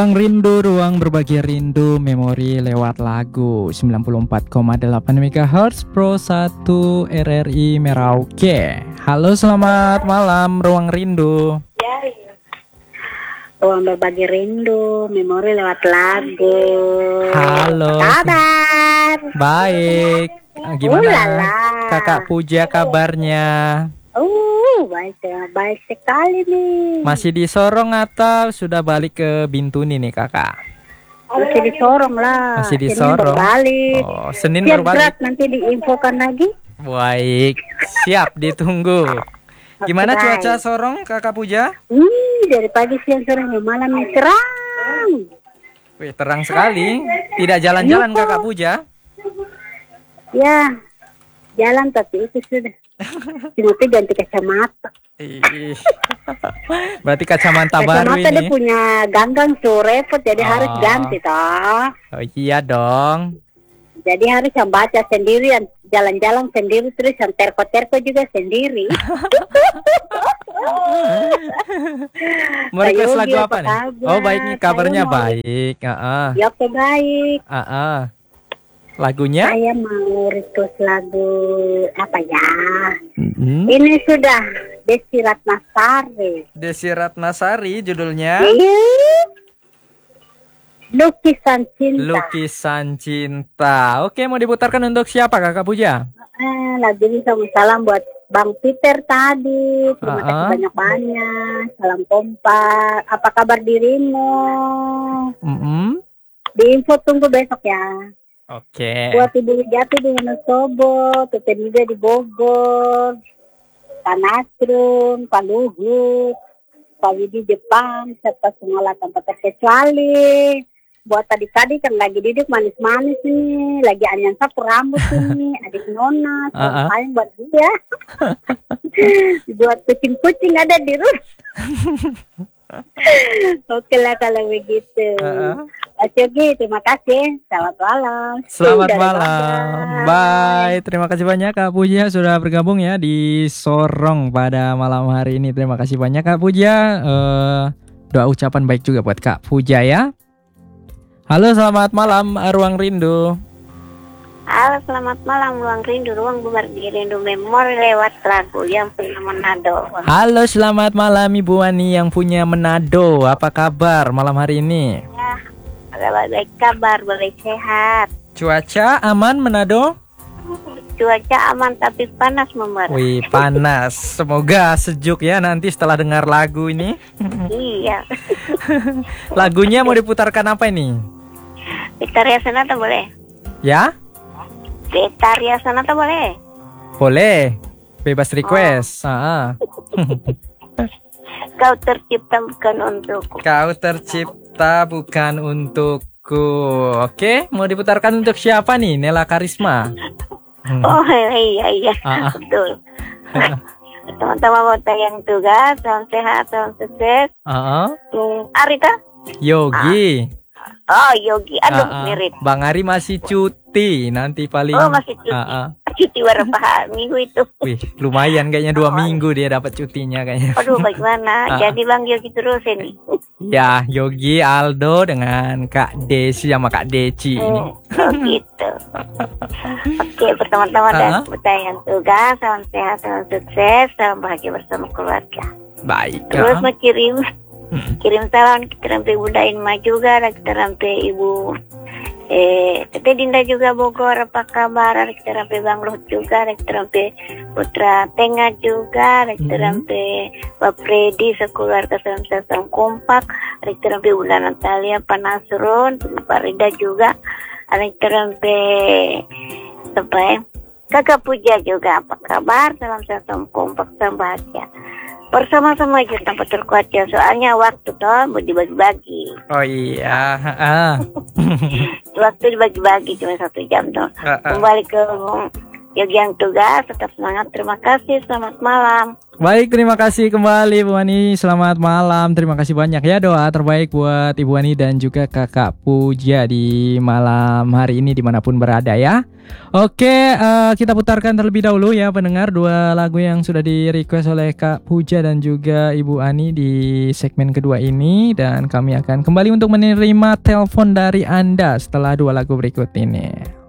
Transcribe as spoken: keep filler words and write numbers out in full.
Ruang Rindu, ruang berbagi rindu, memori lewat lagu sembilan puluh empat koma delapan megahertz Pro satu R R I Merauke. Halo, selamat malam Ruang Rindu. Ya, ruang berbagi rindu, memori lewat lagu. Halo. Apa kabar? Baik. Gimana Ulala. Kakak Puja kabarnya? Uh, baik, baik sekali nih. Masih di Sorong atau sudah balik ke Bintuni nih kakak? Masih di Sorong lah. Masih di Senin Sorong. Berbalik. Oh, Senin Siap berbalik. gerak, nanti diinfokan lagi. Baik, siap ditunggu. Gimana Oke, cuaca baik. Sorong kakak Puja? Hmm, dari pagi siang sore malam nih terang. Wih, terang sekali. Tidak jalan-jalan Yuhu. kakak Puja? Ya, jalan tapi itu sudah. Cuma ganti kacamata. Ih. Berarti kacamata baru Kacamata dia ini. punya ganggang so repot, jadi Oh. harus ganti toh. Oh iya dong. Jadi harus yang baca sendirian, jalan-jalan sendiri, terus yang terko-terko juga sendiri. Mau request Yogi, lagu apa apa nih? kabar? Oh baik nih, kabarnya Saya mau- baik. Heeh. Ya oke baik. Heeh. Lagunya? Saya mau request lagu apa ya? Mm-mm. Ini sudah Desi Ratnasari. Desi Ratnasari judulnya Iya. Lukisan cinta. Lukisan Cinta. Oke, mau diputarkan untuk siapa kakak Puja? Eh, lagu ini sama salam buat Bang Peter tadi. Terima kasih Uh-uh. banyak-banyak. Salam kompak. Apa kabar dirimu? Mm-mm. Diinfo tunggu besok ya. Oke. Buat Ibu Wijati di Wonosobo, Tete Nida di Bogor, Pak Nasrun, Pak Luhut, Pak Widi Jepang, serta semua tanpa terkecuali. Buat tadi-tadi kan lagi duduk manis-manis nih, lagi anyan sapu rambut ini, adik Nona, Uh-uh. selamat buat dia. Buat kucing-kucing ada di rumah. Oke lah kalau begitu. Uh-uh. Mas Yogi, terima kasih. Selamat malam. Selamat Dadah, malam. bye. Bye. Terima kasih banyak Kak Puja sudah bergabung ya di Sorong pada malam hari ini. Terima kasih banyak Kak Puja. Eh, doa ucapan baik juga buat Kak Puja ya. Halo, selamat malam Ruang Rindu. Halo, selamat malam. Ruang Rindu, ruang berbagi rindu, memori lewat lagu yang punya Manado. Halo, selamat malam Ibu Wani yang punya Manado. Apa kabar malam hari ini? Ya, ada baik kabar, baik sehat. Cuaca aman Manado? Cuaca aman tapi panas memerah. Wih, panas. Semoga sejuk ya nanti setelah dengar lagu ini. Iya. Lagunya mau diputarkan apa ini? Vitaria Sonata boleh? Ya? Vitaria Sonata boleh? Boleh. Bebas request. Ah. Kau tercipta bukan untukku. Kau tercipta bukan untukku. Oke, mau diputarkan untuk siapa nih? Nela Karisma. Hmm. Oh iya iya, Ah, ah. betul. Teman-teman buat yang tugas, salam sehat, salam sukses. Ah, ah. Hmm, Arita? Yogi. Oh Yogi, aduh Ah, ah. mirip. Bang Ari masih cuti. Nanti paling. Oh masih cuti. Ah, ah. Cuti berapa minggu itu? Wih, lumayan kayaknya dua Oh. minggu dia dapat cutinya kayaknya. Aduh bagaimana? Ah. Jadi Bang Yogi terus ini. Ya, Yogi, Aldo dengan Kak Desi sama Kak Deci ini. Hmm, oh gitu. Oke, pertama-tama dan Ah. buat yang tugas, salam sehat, salam sukses, salam bahagia bersama keluarga. Baik. Terus ah. mau kirim kirim salam kita sampai Bunda Inma juga, kita sampai Ibu eh Tete Dinda juga Bogor, apa kabar? Kita sampai Bang Luhut juga, kita sampai Putra Tengah juga, kita Mhm. sampai Pak Freddy sekeluarga salam salam kompak, kita sampai Bunda Natalia, Pak Nasrun, Pak Rida juga, kita sampai apa ya? Kakak Puja juga, apa kabar? Salam salam kompak, salam bahagia. Bersama-sama aja tanpa terkuatnya, soalnya waktu toh mau dibagi-bagi. Oh iya. ah. Waktu dibagi-bagi cuma satu jam toh. Ah, ah. Kembali ke yang tugas, tetap semangat. Terima kasih, selamat malam. Baik, terima kasih kembali Bu Ani. Selamat malam. Terima kasih banyak ya, doa terbaik buat Ibu Ani dan juga Kakak Puja di malam hari ini dimanapun berada ya. Oke, uh, kita putarkan terlebih dahulu ya pendengar dua lagu yang sudah di request oleh Kak Puja dan juga Ibu Ani di segmen kedua ini, dan kami akan kembali untuk menerima telepon dari Anda setelah dua lagu berikut ini.